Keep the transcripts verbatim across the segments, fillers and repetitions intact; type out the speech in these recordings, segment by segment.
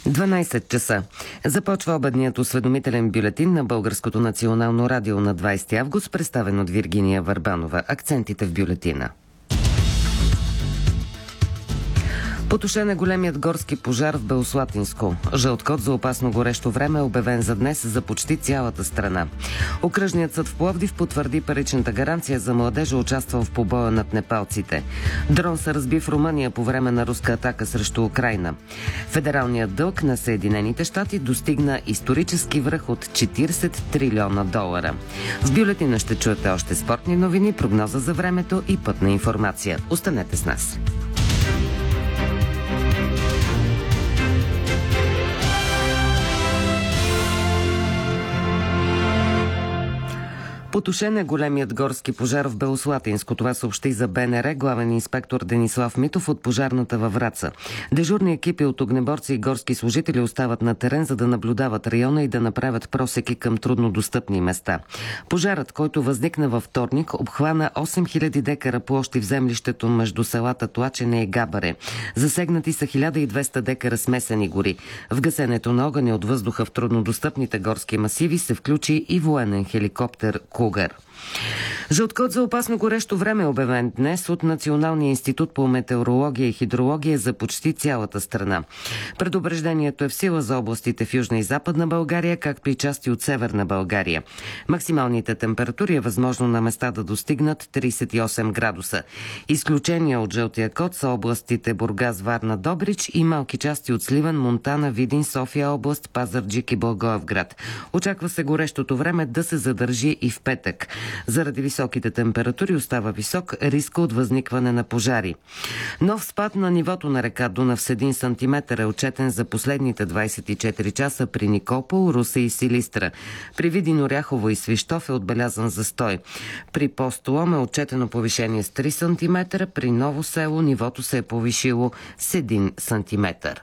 дванайсет часа. Започва обедният осведомителен бюлетин на Българското национално радио на двайсети август, представен от Виргиния Върбанова. Акцентите в бюлетина. Потушен е големият горски пожар в Белослатинско. Жълт код за опасно горещо време е обявен за днес за почти цялата страна. Окръжният съд в Пловдив потвърди паричната гаранция за младежа, участвал в побоя над непалците. Дрон се разби в Румъния по време на руска атака срещу Украйна. Федералният дълг на Съединените щати достигна исторически връх от четирийсет трилиона долара. В бюлетина ще чуете още спортни новини, прогноза за времето и пътна информация. Останете с нас. Потушен е големият горски пожар в Белослатинско. Това съобщи за Б Н Р главен инспектор Денислав Митов от пожарната във Враца. Дежурни екипи от огнеборци и горски служители остават на терен, за да наблюдават района и да направят просеки към труднодостъпни места. Пожарът, който възникна във вторник, обхвана осем хиляди декара площи в землището между селата Тлачене и Габаре. Засегнати са хиляда и двеста декара смесени гори. В гасенето на огъня от въздуха в труднодостъпните горски масиви се включи и военен хеликоптер Кугър. Жълт код за опасно горещо време е обявен днес от Националния институт по метеорология и хидрология за почти цялата страна. Предупреждението е в сила за областите в Южна и Западна България, както и части от Северна България. Максималните температури е възможно на места да достигнат трийсет и осем градуса. Изключения от жълтия код са областите Бургас, Варна, Добрич и малки части от Сливен, Монтана, Видин, София област, Пазарджик и Благоевград. Очаква се горещото време да се задържи и в петък. Заради високите температури остава висок риска от възникване на пожари. Нов спад на нивото на река Дунав с един сантиметър е отчетен за последните двайсет и четири часа при Никопол, Русе и Силистра. При Видин, Оряхово и Свищов е отбелязан застой. При Постолом е отчетено повишение с три сантиметра, при Ново село нивото се е повишило с един сантиметър.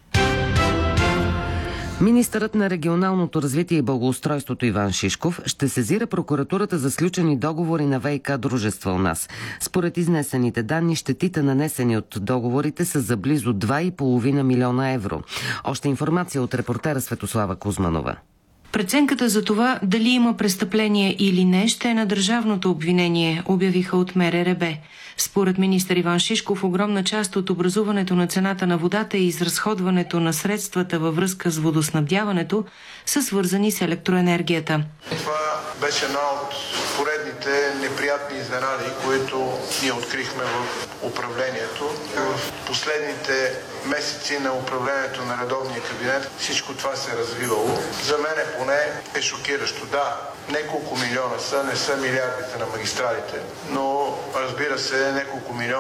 Министърът на регионалното развитие и благоустройството Иван Шишков ще сезира прокуратурата за сключени договори на ВиК дружества у нас. Според изнесените данни, щетите нанесени от договорите са за близо два и половина милиона евро. Още информация от репортера Светослава Кузманова. Преценката за това дали има престъпление или не ще е на държавното обвинение, обявиха от М Р Р Б. Според министър Иван Шишков, огромна част от образуването на цената на водата и изразходването на средствата във връзка с водоснабдяването са свързани с електроенергията. Това беше една от поредните неприятни изненади, които ние открихме в управлението. В последните месеци на управлението на редовния кабинет всичко това се е развивало. За мен поне е шокиращо. Да, няколко милиона са, не са милиардите на магистралите, но разбира се, няколко милиона